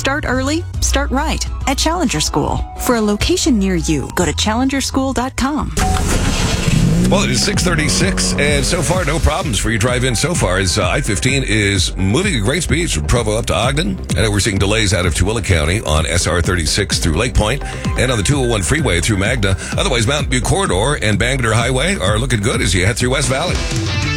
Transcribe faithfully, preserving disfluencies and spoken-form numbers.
Start early, start right at Challenger School. For a location near you, go to challenger school dot com. Well, it is six thirty-six, and so far, no problems for you drive-in so far as uh, I fifteen is moving at great speeds from Provo up to Ogden. I know we're seeing delays out of Tooele County on S R thirty-six through Lake Point and on the two oh one freeway through Magna. Otherwise, Mountain View Corridor and Bangor Highway are looking good as you head through West Valley.